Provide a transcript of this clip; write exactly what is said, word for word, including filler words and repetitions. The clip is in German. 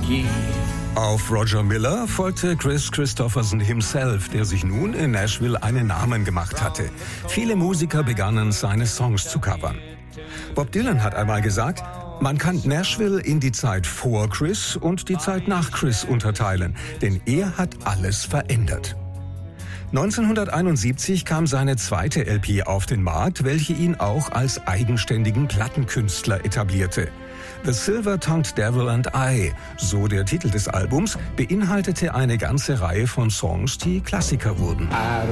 ye. Auf Roger Miller folgte Kris Kristofferson himself, der sich nun in Nashville einen Namen gemacht hatte. Viele Musiker begannen, seine Songs zu covern. Bob Dylan hat einmal gesagt, man kann Nashville in die Zeit vor Kris und die Zeit nach Kris unterteilen, denn er hat alles verändert. neunzehnhunderteinundsiebzig kam seine zweite L P auf den Markt, welche ihn auch als eigenständigen Plattenkünstler etablierte. The Silver-Tongued Devil and I, so der Titel des Albums, beinhaltete eine ganze Reihe von Songs, die Klassiker wurden.